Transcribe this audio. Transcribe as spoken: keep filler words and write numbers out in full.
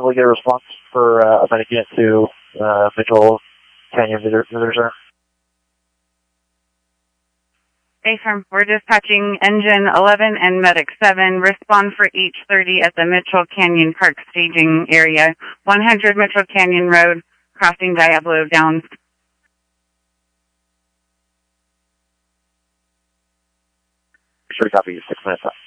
Can we get a response for uh, a medic unit to uh, Mitchell Canyon Visitor, Visitor Center? Affirm. We're dispatching Engine eleven and Medic seven. Respond for each thirty at the Mitchell Canyon Park staging area. one hundred Mitchell Canyon Road, crossing Diablo Downs. Sure, copy. Six minutes up.